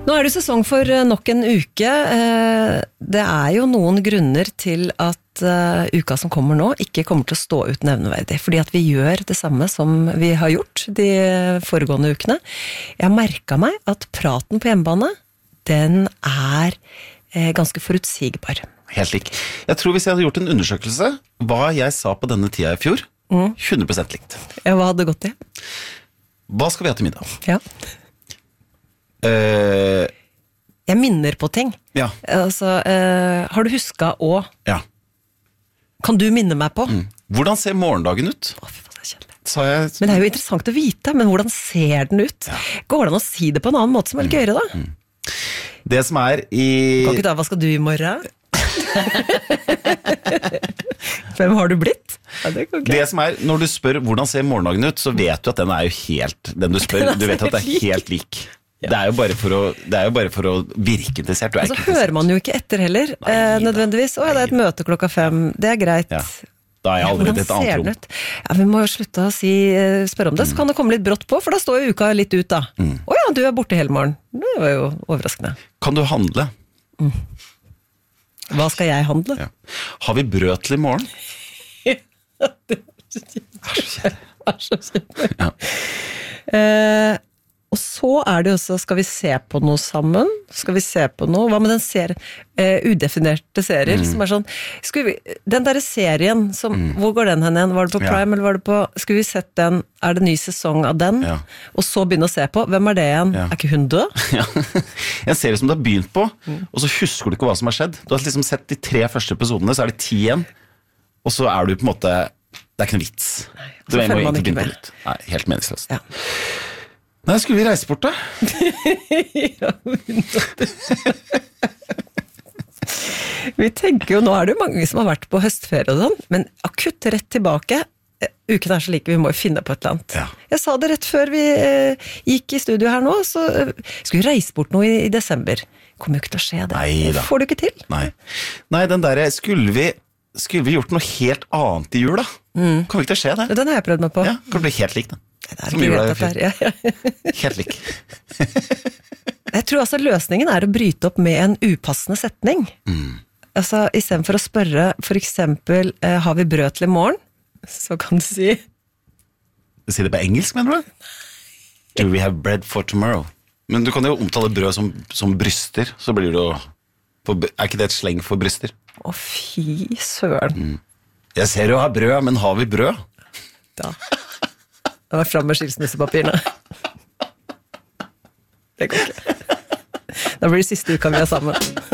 Nå det sesong for nok en uke. Det jo noen grunner til at uka som kommer nå ikke kommer til å stå ut nevneverdig, fordi at vi gjør det samme som vi har gjort de foregående ukene. Jeg merket meg at praten på hjemmebane, den ganske forutsigbar. Helt lik. Jeg tror hvis jeg hadde gjort en undersøkelse, hva jeg sa på denne tida i fjor, 100% likt. Ja, hva hadde gått i? Hva skal vi ha til middag? Ja. Jeg minner på ting. Ja. Altså, har du husket å? Ja. Kan du minne meg på? Hvordan ser morgendagen ut? Å, fy faen, det kjedelig. Sa jeg... Men det jo interessant å vite, men hvordan ser den ut? Ja. Går det an å si det på en annen måte som litt gøyere da? Det som i... Kan ikke da, hva skal du i morgen? Hvem har du blitt? Ja, det som når du spør hvordan ser morgendagen ut, så vet du at den jo helt, den du spør, du vet at det helt lik. Ja. Det jo bare for å virke interessert. Altså hører man jo ikke etter heller, nødvendigvis. Å, det et møte 5:00, det greit. Ja. Da jeg allerede et annet rom. Ja, vi må jo slutte å spørre om det, så kan det komme litt brått på, for da står jo uka litt ut da. Å ja, du borte hele morgen. Det var jo overraskende. Kan du handle? Hva skal jeg handle? Ja. Har vi brød til i morgen? Det så kjedelig. Ja. Og så det også, skal vi se på noe sammen? Skal vi se på noe? Hva med den serien? Udefinerte serier, som sånn... Den der serien, hvor går den hen igjen? Var det på Prime, eller var det på... Skulle vi sett den? Det ny sesong av den? Ja. Og så begynne å se på. Hvem det igjen? Ja. Ikke hun død? Ja. En serie som du har begynt på, og så husker du ikke hva som har skjedd. Du har liksom sett de 3 første episodene, så det 10 igjen. Og så du på en måte... Det ikke noe vits. Nei, så føler man ikke med. Nei, helt meningsløst. Ja. Nei, skulle vi reise bort da? Ja, vi tenker jo, nå det jo mange som har vært på høstferie og sånn, men akutt rett tilbake, uken så like, vi må jo finne på et eller annet. Ja. Jeg sa det rett før vi gikk i studio her nå, så skulle vi reise bort nå i desember. Kommer jo ikke til å skje det. Neida. Får du ikke til? Nei, den der, skulle vi gjort noe helt annet i jul da? Kommer ikke til å skje det? Den har jeg prøvd meg på. Ja, kan bli helt lik den. Det ikke greit at ja. Helt lik. Jeg tror altså løsningen å bryte opp med en upassende setning. Altså, i stedet for å spørre, for eksempel, har vi brød til i morgen? Så kan du si... Si det på engelsk, mener du? Do we have bread for tomorrow? Men du kan jo omtale brød som bryster, så blir det jo... ikke det et sleng for bryster? Å, fy søren. Jeg ser jo har brød, men har vi brød? Da... Det var frem med skilsmissepapirene. Det går ikke. Da blir det siste uka vi sammen.